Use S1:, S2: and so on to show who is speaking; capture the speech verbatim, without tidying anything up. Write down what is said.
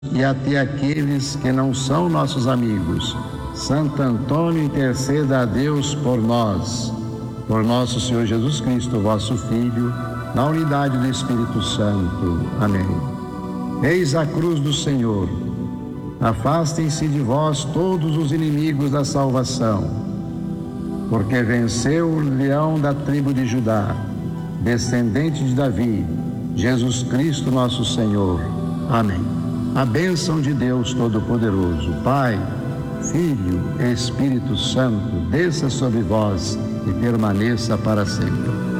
S1: e até aqueles que não são nossos amigos. Santo Antônio, interceda a Deus por nós. Por nosso Senhor Jesus Cristo, vosso Filho, na unidade do Espírito Santo. Amém. Eis a cruz do Senhor. Afastem-se de vós todos os inimigos da salvação, porque venceu o leão da tribo de Judá, descendente de Davi, Jesus Cristo nosso Senhor. Amém. A bênção de Deus Todo-Poderoso, Pai, Filho e Espírito Santo, desça sobre vós e permaneça para sempre.